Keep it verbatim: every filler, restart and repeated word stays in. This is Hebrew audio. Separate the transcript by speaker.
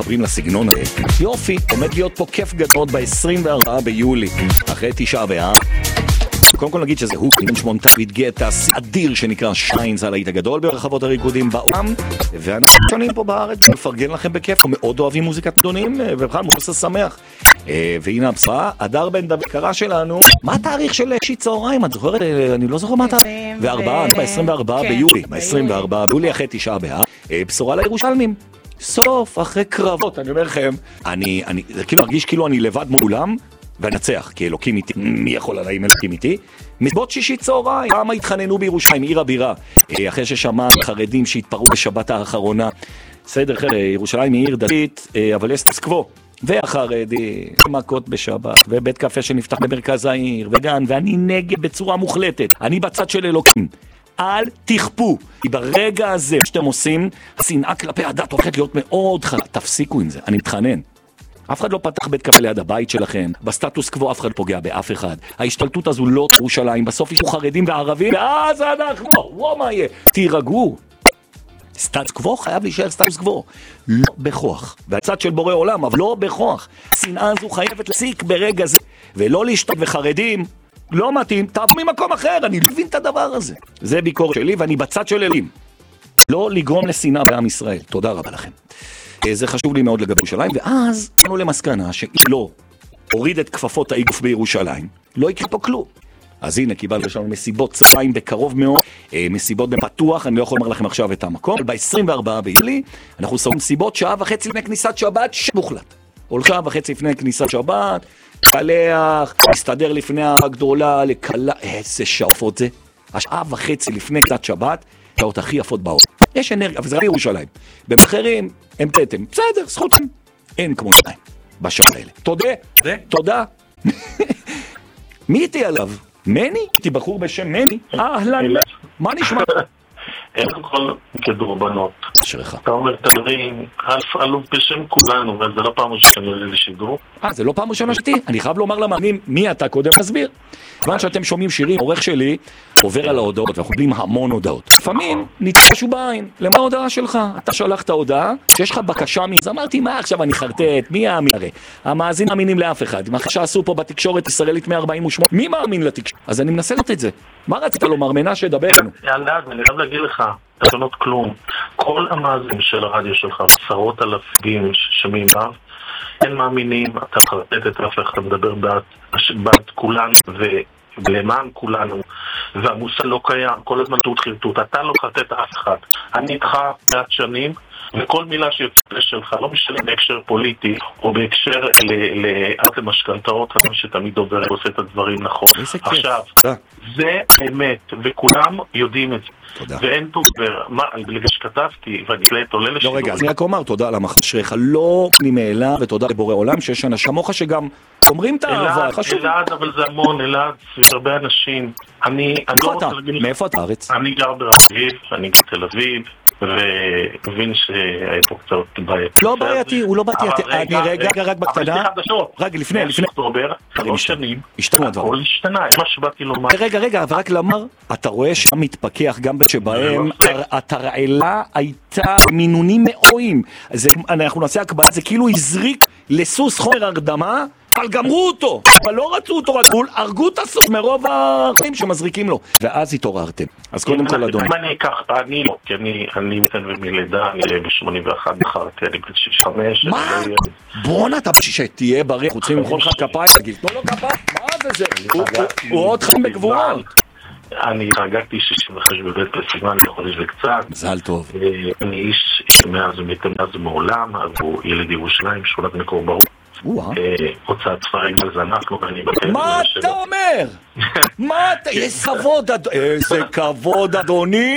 Speaker 1: מתחברים לסגנון הזה. יופי, עומד להיות פה כיף גדול ב-עשרים וארבעה ביולי, אחרי תשעה באב. קודם כל נגיד שזה הוא קינון שמונטה והתגיע את האדיר שנקרא שיינס הלהיט הגדול ברחבות הריקודים בעולם, ואנחנו שונים פה בארץ מפרגן לכם בכיף, אנחנו מאוד אוהבים מוזיקת דונים ובכלל מוסה שמח. והנה הבשרה, הדר בן דוד קרא שלנו, מה התאריך של שישי צהריים? את זוכרת? אני לא זוכר מה אתה... ב-עשרים וארבעה ביולי, ב-עשרים וארבעה ביולי אחרי תשעה באב, בשורה לירושלמים. סוף, אחרי קרבות, אני אומר לכם, אני, אני, זה כאילו מרגיש כאילו אני לבד מולם, ונצח, כי אלוקים איתי, מי יכול עליי עם אלוקים איתי? מסיבות שישי צהריים, כמה התחננו בירושלים, עיר הבירה, אחרי ששמע חרדים שהתפרעו בשבת האחרונה. בסדר, ירושלים היא עיר דתית, אבל יש סטטוס קוו, והחרדי, מכות בשבת, ובית קפה שנפתח במרכז העיר, וגן, ואני נגד בצורה מוחלטת, אני בצד של אלוקים. אל תכפו, כי ברגע הזה שאתם עושים, השנאה כלפי הדת הולכת להיות מאוד חלק, תפסיקו עם זה, אני מתחנן. אף אחד לא פתח בית קפה ליד הבית שלכם, בסטטוס קוו אף אחד פוגע באף אחד. ההשתלטות הזו לא ירושלים, בסוף יש חרדים וערבים, ואז אנחנו, וואו מה יהיה? תירגעו. סטטוס קוו חייב להישאר סטטוס קוו, לא בכוח. והצד של בורא עולם, אבל לא בכוח. השנאה הזו חייבת להפסיק ברגע זה, ולא להשתלט וחרדים, לא מתאים, תעבור ממקום אחר, אני לא מבין את הדבר הזה. זה ביקורת שלי ואני בצד של אלים. לא לגרום לשנאה בעם ישראל. תודה רבה לכם. זה חשוב לי מאוד לגבי ירושלים, ואז קראנו למסקנה שאם לא הוריד את כפפות האגרוף בירושלים, לא יקרה פה כלום. אז הנה, קיבלנו לנו מסיבות צהריים בקרוב מאוד, מסיבות בפתוח, אני לא יכול לומר לכם עכשיו את המקום, אבל ב-עשרים וארבעה ביולי אנחנו סוגרים מסיבות שעה וחצי לפני כניסת שבת, שמוחלט. הולך שעה וחצי לפני כניסת שבת, קלח, מסתדר לפני הגדולה, לקלה, איזה שעות זה? השעה וחצי לפני כניסת שבת, שעות הכי יפות בעולם. יש אנרגיה, אבל זה רק בירושלים. במחרים, הם תתם. בסדר, זכותם. אין כמו שניים בשעה האלה. תודה, תודה. מי איתי עליו? מני? איתי בחור בשם מני? אהלן, מה נשמע?
Speaker 2: אין כל כדורבנות.
Speaker 1: אשריך.
Speaker 2: אתה אומר תדרים, אלוף בשם כולנו, אבל זה לא פעם ראשונה לשידור.
Speaker 1: אה, זה לא פעם ראשונה שתי. אני חייב לומר למאמנים, מי אתה קודם נסביר. כיוון שאתם שומעים שירים, עורך שלי עובר על ההודעות, ואנחנו קבלים המון הודעות. לפעמים נתפשו בעין, למה ההודעה שלך? אתה שלחת הודעה, שיש לך בקשה מי, אז אמרתי, מה עכשיו אני חרטט? מי יאמין? הרי המאזין מאמינים לאף אחד. מה שעשו פה בתקשורת ישראלית מאה ארבעים ושמונה, מי מאמין לתקשורת? אז אני מנסה לתת את זה. מה רצית לומר? מנשה, דבר לנו.
Speaker 2: יאללה, אני חייב להגיד לך, תשונות כלום. כל המאזינים של הרדיו שלך, עשרות אלפים ששומעים עליו, הם מאמינים, אתה חרטט את אף אחד, מדבר בעד כולנו ולמען כולנו, והמושג לא קיים, כל הזמן תות חרטוט, אתה לא חרטט אף אחד. אני איתך מעט שנים, וכל מילה שיוצאת שלך, לא משנה בהקשר פוליטי, או בהקשר לארץ למשכנתאות, אני שתמיד עובר ועושה את הדברים נכון. עכשיו, זה אמת, וכולם יודעים את זה.
Speaker 1: תודה.
Speaker 2: ואין פה דבר, מה, בגלל שכתבתי, ואני קלט עולה לשידור.
Speaker 1: לא רגע, אז אני רק אומר תודה למחשריך, לא נמעלה, ותודה לבורא עולם, שיש אנשים כמוך שגם אומרים את האהבה, חשוב.
Speaker 2: אלעד, אבל זה המון, אלעד, יש הרבה אנשים. אני לא רוצה להגיד לך.
Speaker 1: מאיפה אתה ארץ?
Speaker 2: אני גר ברביב, אני גר תל אביב, ומבין שהיה פה קצת בעייתי.
Speaker 1: לא בעייתי, הוא לא בעייתי. אני רגע, רק בקטנה. רגע, לפני, לפני.
Speaker 2: אוקטובר, שלוש שנים,
Speaker 1: הכל
Speaker 2: השתנה, מה שבאתי לומר.
Speaker 1: רגע, רגע, ורק לומר, אתה רואה שם מתפכח גם שבהם התרעלה הייתה מינונים מאויים. אנחנו נעשה הקבלה, זה כאילו הזריק לסוס חומר הרדמה, אבל גמרו אותו, אבל לא רצו אותו, הרגו את הסוס מרוב החיים שמזריקים לו, ואז התעוררתם. אז קודם כל אדון.
Speaker 2: אם אני אקח, אני לא, כי אני מתן ומלידה, אני ב-שמונים ואחת בחרתי, אני ב-שש חמש. מה?
Speaker 1: בוא נתה, שתהיה בריא, אנחנו צריכים למחול לך כפיים, תגיד, תנו לו כפיים, מה זה זה? הוא עוד חיים בגבורה.
Speaker 2: אני חגגתי שישים וחמש בבית פסימן לחודש וקצת.
Speaker 1: מזל טוב.
Speaker 2: אני איש מאז ומאז מעולם, הוא ילד ירושלים, שכונת מקור ברור. הוצאת ספרים על זנחנו ואני בטלפון.
Speaker 1: מה אתה אומר? מה אתה? איזה כבוד, איזה כבוד אדוני.